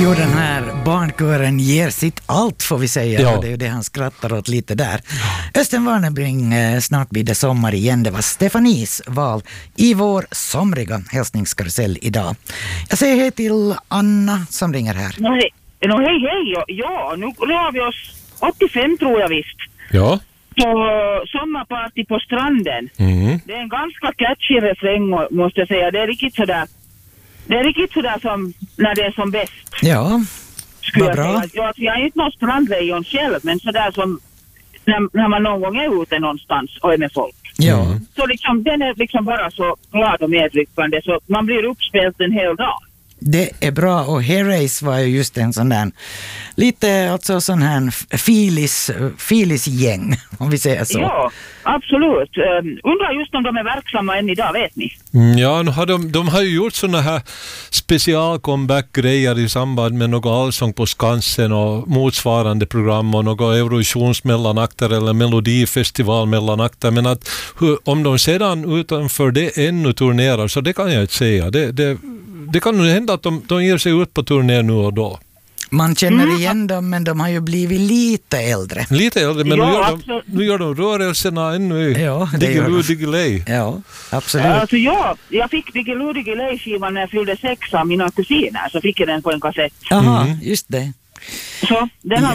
Jo, den här barnkören ger sitt allt, får vi säga. Ja. Det är ju det han skrattar åt lite där. Östen Warnerbring, snart blir det sommar igen. Det var Stefanis val i vår somriga hälsningskarusell idag. Jag säger hej till Anna som ringer här. Hej. Ja, nu har vi oss 85 tror jag visst. Ja. På sommarparty på stranden. Mm. Det är en ganska catchy refräng måste jag säga. Det är riktigt sådär som när det är som bäst. Ja, vad bra. Jag är inte någon strandlejon själv, men sådär som när man någon gång är ute någonstans och är med folk. Ja. Så liksom, den är liksom bara så glad och medryckande så man blir uppspelt en hel dag. Det är bra, och Hair Race var ju just en sån där lite alltså sån här filis-gäng, om vi säger så. Ja, absolut. Undrar just om de är verksamma än idag, vet ni? Ja, nu har de har ju gjort såna här special-comeback-grejer i samband med något allsång på Skansen och motsvarande program och något Eurosionsmellanakter eller Melodifestivalmellanakter, men att om de sedan utanför det ännu turnerar, så det kan jag inte säga. Det kan nog hända att de ger sig ut på turné nu och då. Man känner igen dem, men de har ju blivit lite äldre. Lite äldre, men Ja, nu gör de rörelserna ännu Ja, det gör de. Diggiloo. Ja, absolut. Alltså jag fick Diggiloo-skivan när jag fyllde 6 av mina kusiner, så fick jag den på en kassett. Jaha, just det. Så den har